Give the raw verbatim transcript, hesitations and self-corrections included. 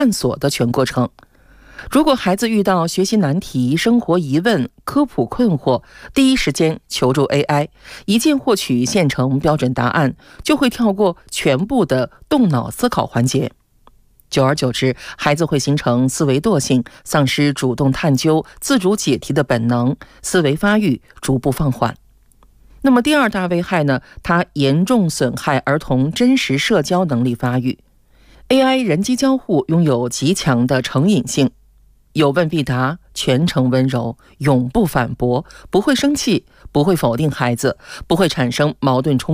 探索的全过程。如果孩子遇到学习难题、生活疑问、科普困惑，第一时间求助 A I， 一键获取现成标准答案，就会跳过全部的动脑思考环节。久而久之，孩子会形成思维惰性，丧失主动探究、自主解题的本能，思维发育逐步放缓。那么第二大危害呢？它严重损害儿童真实社交能力发育。A I 人机交互拥有极强的成瘾性，有问必答，全程温柔，永不反驳，不会生气，不会否定孩子，不会产生矛盾冲突。